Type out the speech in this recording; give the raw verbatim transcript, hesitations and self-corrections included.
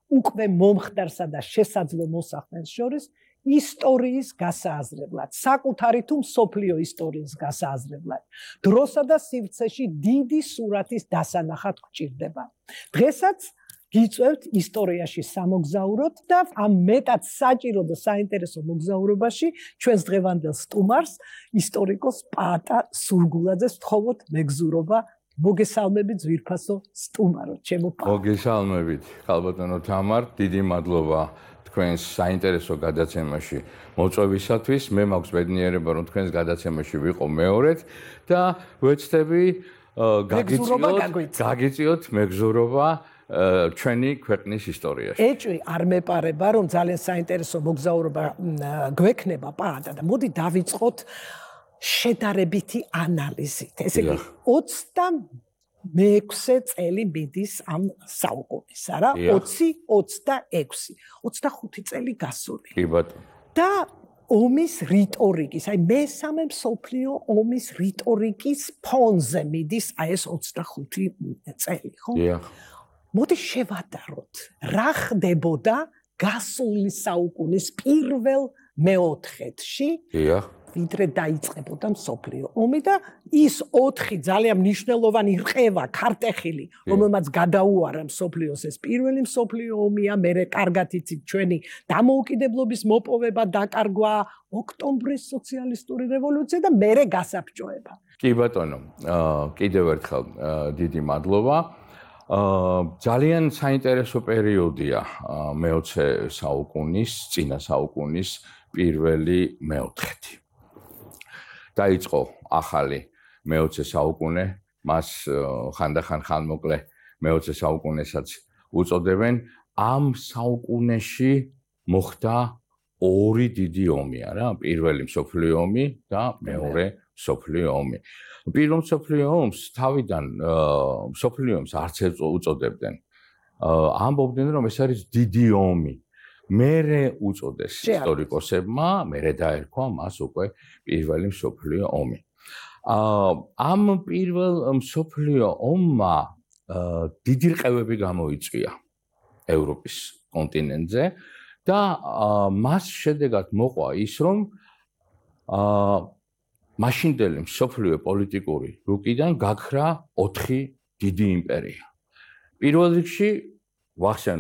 უკვე მომხდარსა და შესაძლო მოსახდენს შორის ისტორიის გასააზრებლად, საკუთარი თუ მსოფლიო ისტორიის გასააზრებლად, დროსა და სივრცეში დიდი სურათის დასანახად გვჭირდება. დღესაც გიწევთ ისტორიაში სამოგზაუროთ და ამ მეტად საჭირო და საინტერესო მოგზაურობაში ჩვენს დღევანდელ სტუმარს ისტორიკოს პაატა სურგულაძეს ვთხოვოთ მეგზურობა. მოგესალმებით ძვირფასო სტუმარო, ჩემო პაატა. მოგესალმებით, ხალბატონო თამარ, დიდი მადლობა თქვენს საინტერესო გადაცემაში მოწვევისათვის. მე მაქვს ბედნიერება, რომ თქვენს გადაცემაში ვიყო მეორედ და ვეცდები გაგიწიოთ მეგზურობა ჩვენი ქვეყნის ისტორიაში. ეჭვი არ მეპარება, რომ ძალიან საინტერესო მოგზაურობა გვექნება პაატა და მოდი დავიწყოთ შედარებითი ანალიზით. ესე იგი ოცდამეექვსე წელი მიდის ამ საუკუნის, არა? ოცი, ოცდაექვსი, ოცდახუთი წელი გასული. კი ბატონო. და ომის რიტორიკის, აი მესამე მსოფლიო ომის რიტორიკის ფონზე მიდის აი ეს ოცდახუთი წელი, ხო? დიახ. მოდი შევადაროთ, რა ხდებოდა გასული საუკუნის პირველ მეოთხედში? დიახ. ვიდრე დაიწყებოდა მსოფლიო ომი და ის ოთხი ძალიან მნიშვნელოვანი რყევა, ქარტეხილი, რომელმაც გადაუარა მსოფლიოს ეს პირველი მსოფლიო ომია, მერე კარგად იცით ჩვენი დამოუკიდებლობის მოპოვება, დაკარგვა, ოქტომბრის სოციალისტური რევოლუცია და მერე გასაბჭოება. კი ბატონო, კიდევ ერთხელ დიდი მადლობა. ძალიან საინტერესო პერიოდია მეოცე საუკუნის, წინა საუკუნის პირველი მეოთხედი. დაიწყო ახალი მეოცე საუკუნე, მას ხანდახან ხანმოკლე მეოცე საუკუნესაც უწოდებენ. ამ საუკუნეში მოხდა ორი დიდი ომი, არა? პირველი მსოფლიო ომი და მეორე მსოფლიო ომი. პირველ მსოფლიო ომს თავიდან მსოფლიო ომს არც უწოდებდნენ. ამბობდნენ, რომ ეს არის დიდი ომი. მერე უწოდეს ისტორიკოსებმა, მერე დაერქვა მას უკვე პირველი მსოფლიო ომი. ამ პირველ მსოფლიო ომმა დიდი რყევები გამოიწვია ევროპის კონტინენტზე და მას შედეგად მოყვა ის, რომ მაშინდელი მსოფლიო პოლიტიკური რუკიდან გაქრა ოთხი დიდი იმპერია. პირველ რიგში ვახსენო